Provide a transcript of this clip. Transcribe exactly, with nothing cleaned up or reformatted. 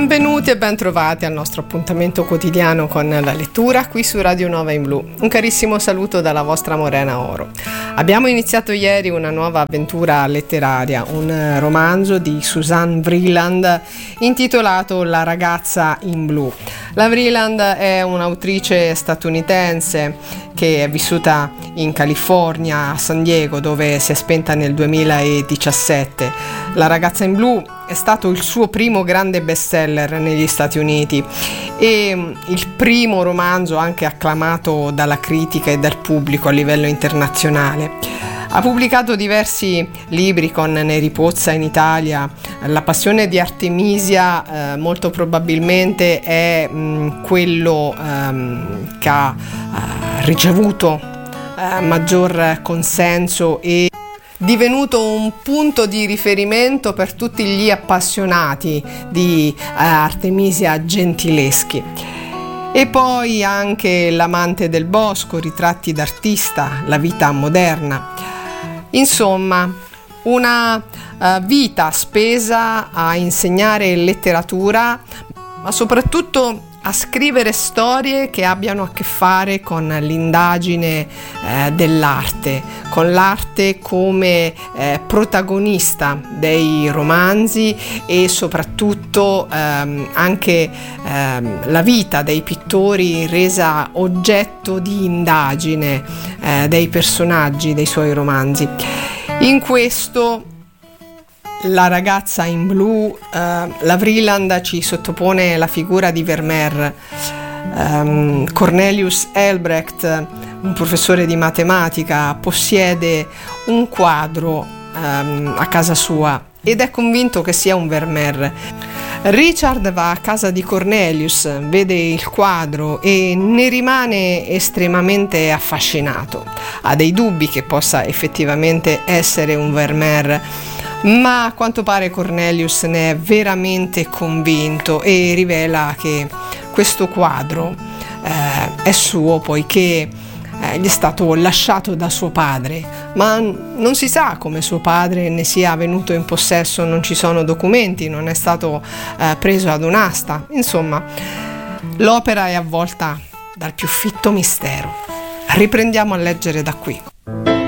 Benvenuti e ben trovati al nostro appuntamento quotidiano con la lettura qui su Radio Nova in Blu. Un carissimo saluto dalla vostra Morena Oro. Abbiamo iniziato ieri una nuova avventura letteraria, un romanzo di Suzanne Vreeland intitolato La ragazza in blu. La Vreeland è un'autrice statunitense che è vissuta in California, a San Diego, dove si è spenta nel duemiladiciassette. La ragazza in blu è stato il suo primo grande bestseller negli Stati Uniti e il primo romanzo anche acclamato dalla critica e dal pubblico a livello internazionale. Ha pubblicato diversi libri con Neri Pozza in Italia. La passione di Artemisia eh, molto probabilmente è mh, quello ehm, che ha eh, ricevuto eh, maggior consenso e divenuto un punto di riferimento per tutti gli appassionati di eh, Artemisia Gentileschi. E poi anche L'amante del bosco, ritratti d'artista, la vita moderna. Insomma, una uh, vita spesa a insegnare letteratura, ma soprattutto a scrivere storie che abbiano a che fare con l'indagine eh, dell'arte, con l'arte come eh, protagonista dei romanzi e soprattutto ehm, anche ehm, la vita dei pittori resa oggetto di indagine eh, dei personaggi dei suoi romanzi. In questo La ragazza in blu, eh, la Vreeland ci sottopone la figura di Vermeer. Um, Cornelius Elbrecht, un professore di matematica, possiede un quadro um, a casa sua ed è convinto che sia un Vermeer. Richard va a casa di Cornelius, vede il quadro e ne rimane estremamente affascinato. Ha dei dubbi che possa effettivamente essere un Vermeer, ma a quanto pare Cornelius ne è veramente convinto e rivela che questo quadro eh, è suo poiché eh, gli è stato lasciato da suo padre, ma non si sa come suo padre ne sia venuto in possesso, non ci sono documenti, non è stato eh, preso ad un'asta. Insomma, l'opera è avvolta dal più fitto mistero. Riprendiamo a leggere da qui.